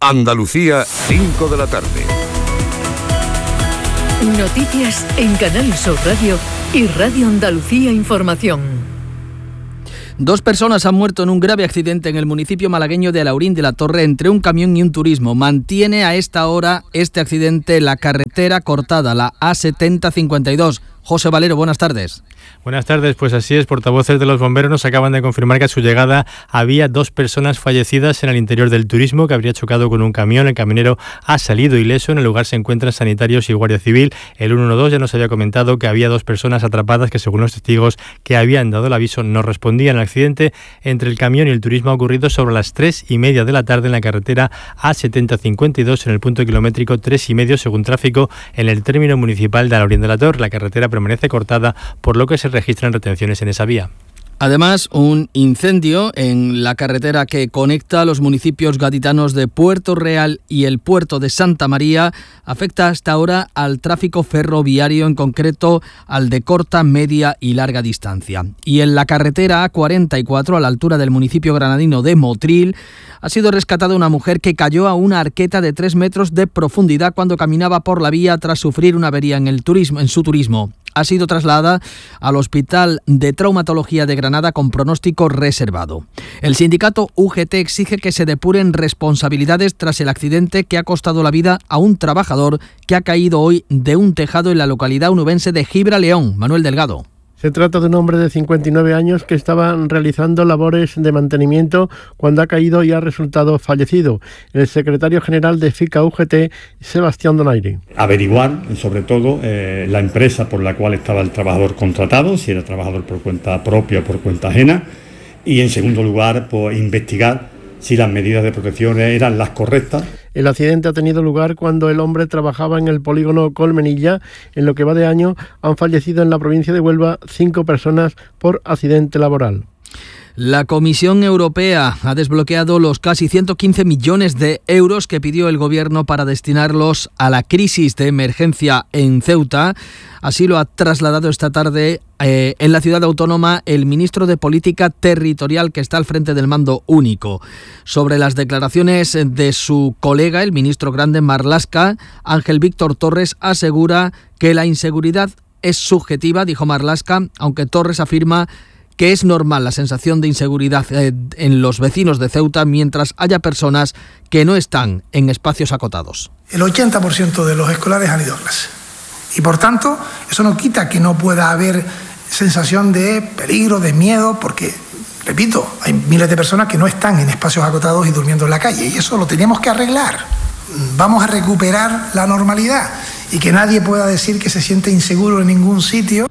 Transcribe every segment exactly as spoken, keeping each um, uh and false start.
Andalucía, cinco de la tarde. Noticias en Canal Sur Radio y Radio Andalucía Información. Dos personas han muerto en un grave accidente en el municipio malagueño de Alhaurín de la Torre entre un camión y un turismo. Mantiene a esta hora este accidente la carretera cortada, la A setenta cincuenta y dos. José Valero, buenas tardes. Buenas tardes, pues así es, portavoces de los bomberos nos acaban de confirmar que a su llegada había dos personas fallecidas en el interior del turismo que habría chocado con un camión. El camionero ha salido ileso, en el lugar se encuentran sanitarios y guardia civil. El ciento doce ya nos había comentado que había dos personas atrapadas que, según los testigos que habían dado el aviso, no respondían. El accidente entre el camión y el turismo ha ocurrido sobre las tres y media de la tarde en la carretera A setenta cincuenta y dos en el punto kilométrico tres y medio, según tráfico, en el término municipal de Alhaurín de la Torre. La carretera permanece cortada, por lo que se registran retenciones en esa vía. Además, un incendio en la carretera que conecta los municipios gaditanos de Puerto Real y el puerto de Santa María afecta hasta ahora al tráfico ferroviario, en concreto al de corta, media y larga distancia. Y en la carretera A cuarenta y cuatro, a la altura del municipio granadino de Motril, ha sido rescatada una mujer que cayó a una arqueta de tres metros de profundidad cuando caminaba por la vía tras sufrir una avería en, el turismo, en su turismo. Ha sido trasladada al Hospital de Traumatología de Granada con pronóstico reservado. El sindicato U G T exige que se depuren responsabilidades tras el accidente que ha costado la vida a un trabajador que ha caído hoy de un tejado en la localidad onubense de Gibraleón. Manuel Delgado. Se trata de un hombre de cincuenta y nueve años que estaba realizando labores de mantenimiento cuando ha caído y ha resultado fallecido. El secretario general de FICA U G T, Sebastián Donaire. Averiguar, sobre todo, eh, la empresa por la cual estaba el trabajador contratado, si era trabajador por cuenta propia o por cuenta ajena, y en segundo lugar, pues, investigar si las medidas de protección eran las correctas. El accidente ha tenido lugar cuando el hombre trabajaba en el polígono Colmenilla. En lo que va de año han fallecido en la provincia de Huelva cinco personas por accidente laboral. La Comisión Europea ha desbloqueado los casi ciento quince millones de euros que pidió el Gobierno para destinarlos a la crisis de emergencia en Ceuta. Así lo ha trasladado esta tarde eh, en la ciudad autónoma el ministro de Política Territorial, que está al frente del mando único. Sobre las declaraciones de su colega, el ministro grande Marlaska, Ángel Víctor Torres asegura que la inseguridad es subjetiva, dijo Marlaska, aunque Torres afirma que es normal la sensación de inseguridad en los vecinos de Ceuta mientras haya personas que no están en espacios acotados. El ochenta por ciento de los escolares han ido a clase y, por tanto, eso no quita que no pueda haber sensación de peligro, de miedo, porque, repito, hay miles de personas que no están en espacios acotados y durmiendo en la calle, y eso lo tenemos que arreglar. Vamos a recuperar la normalidad y que nadie pueda decir que se siente inseguro en ningún sitio.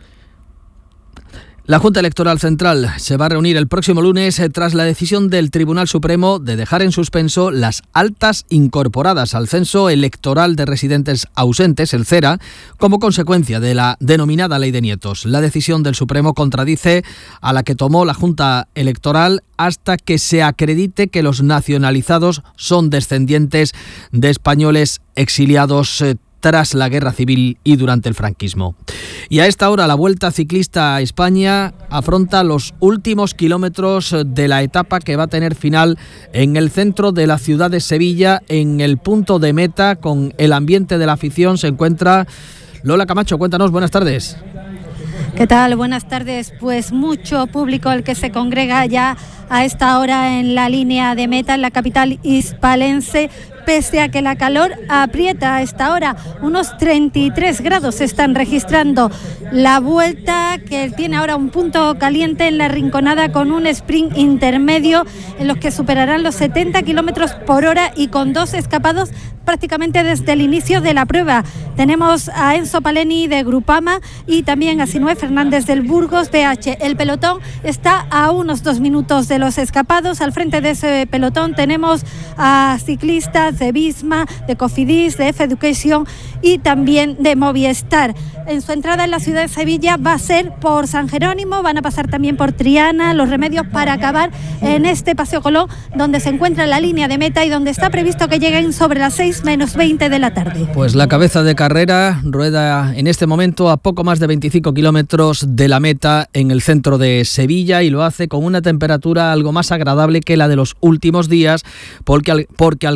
La Junta Electoral Central se va a reunir el próximo lunes tras la decisión del Tribunal Supremo de dejar en suspenso las altas incorporadas al censo electoral de residentes ausentes, el CERA, como consecuencia de la denominada Ley de Nietos. La decisión del Supremo contradice a la que tomó la Junta Electoral hasta que se acredite que los nacionalizados son descendientes de españoles exiliados eh, tras la Guerra Civil y durante el franquismo. Y a esta hora la Vuelta Ciclista a España afronta los últimos kilómetros de la etapa que va a tener final en el centro de la ciudad de Sevilla. En el punto de meta, con el ambiente de la afición, se encuentra Lola Camacho. Cuéntanos, buenas tardes. ¿Qué tal? Buenas tardes. Pues mucho público el que se congrega ya a esta hora en la línea de meta en la capital hispalense, pese a que la calor aprieta a esta hora. Unos treinta y tres grados se están registrando. La Vuelta, que tiene ahora un punto caliente en la Rinconada con un sprint intermedio en los que superarán los setenta kilómetros por hora y con dos escapados prácticamente desde el inicio de la prueba. Tenemos a Enzo Paleni de Grupama y también a Sinué Fernández del Burgos B H. El pelotón está a unos dos minutos de los escapados. Al frente de ese pelotón tenemos a ciclistas de Visma, de Cofidis, de F Education y también de Movistar. En su entrada en la ciudad de Sevilla va a ser por San Jerónimo, van a pasar también por Triana, Los Remedios, para acabar en este Paseo Colón, donde se encuentra la línea de meta y donde está previsto que lleguen sobre las seis menos veinte de la tarde. Pues la cabeza de carrera rueda en este momento a poco más de veinticinco kilómetros de la meta en el centro de Sevilla, y lo hace con una temperatura algo más agradable que la de los últimos días, porque, al, porque alcanzamos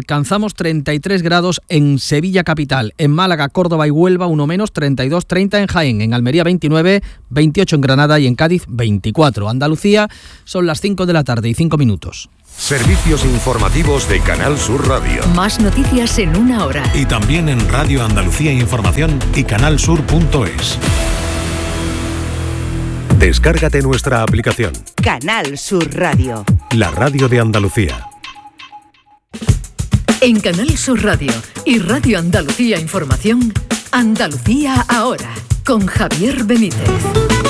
tenemos treinta y tres grados en Sevilla capital, en Málaga, Córdoba y Huelva uno menos, treinta y dos, treinta en Jaén, en Almería veintinueve, veintiocho en Granada y en Cádiz veinticuatro. Andalucía son las cinco de la tarde y cinco minutos. Servicios informativos de Canal Sur Radio. Más noticias en una hora. Y también en Radio Andalucía Información y canalsur punto es. Descárgate nuestra aplicación. Canal Sur Radio. La radio de Andalucía. En Canal Sur Radio y Radio Andalucía Información, Andalucía ahora, con Javier Benítez.